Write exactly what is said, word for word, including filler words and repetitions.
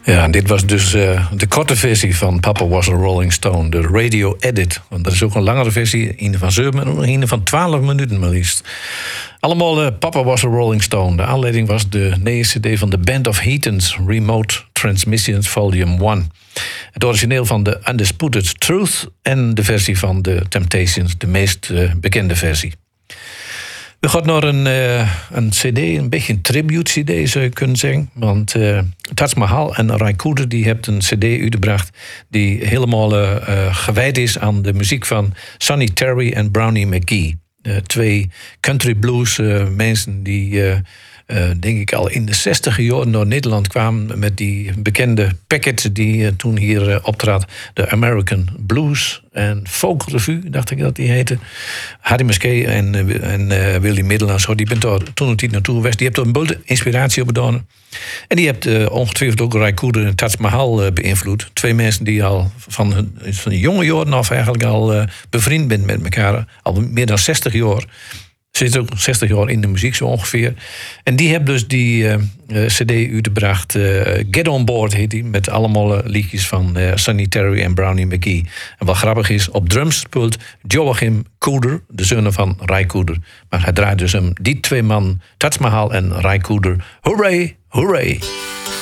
Ja, dit was dus uh, de korte versie van Papa Was a Rolling Stone, de radio edit. Want dat is ook een langere versie, een van zeven minuten, een van twaalf minuten maar liefst. Allemaal uh, Papa Was a Rolling Stone. De aanleiding was de nieuwe cd van de Band of Heathens, Remote Transmissions Volume één. Het origineel van de Undisputed Truth en de versie van de Temptations, de meest uh, bekende versie. We gaan naar een, uh, een cd, een beetje een tribute-cd zou je kunnen zeggen. Want uh, Taj Mahal en Ry Cooder die hebben een cd uitgebracht die helemaal uh, uh, gewijd is aan de muziek van Sonny Terry en Brownie McGhee. Uh, twee country blues uh, mensen die, uh, uh, denk ik, al in de zestiger jaren naar Nederland kwamen met die bekende packet die uh, toen hier uh, optrad. De American Blues en Folk Revue, dacht ik dat die heette. Harry Musquet en, uh, en uh, Willy Middel en zo, die bent daar toen nog niet naartoe geweest. Die heeft er een boel inspiratie op gedaan. En die heeft uh, ongetwijfeld ook Ry Cooder en Taj Mahal uh, beïnvloed. Twee mensen die al van hun, van jonge jaren af eigenlijk al uh, bevriend zijn met elkaar. Al meer dan zestig jaar. Ze zit ook zestig jaar in de muziek zo ongeveer. En die hebben dus die uh, uh, cd uitgebracht. Uh, Get On Board heet die. Met allemaal uh, liedjes van uh, Sonny Terry en Brownie McGhee. En wat grappig is, op drums speelt Joachim Cooder, de zoon van Ry Cooder. Maar hij draait dus hem, die twee man, Taj Mahal en Ry Cooder. Hooray, hooray.